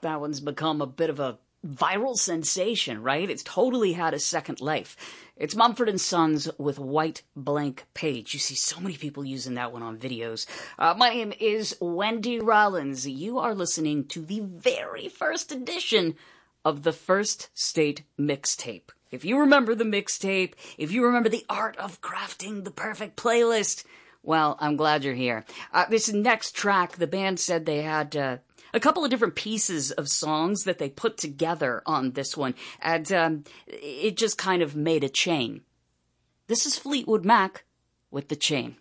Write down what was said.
That one's become a bit of a viral sensation, right? It's totally had a second life. It's Mumford & Sons with White Blank Page. You see so many people using that one on videos. My name is Wendy Rollins. You are listening to the very first edition of the First State Mixtape. If you remember the mixtape, if you remember the art of crafting the perfect playlist, well, I'm glad you're here. This next track, the band said they had a couple of different pieces of songs that they put together on this one, and it just kind of made a chain. This is Fleetwood Mac with The Chain.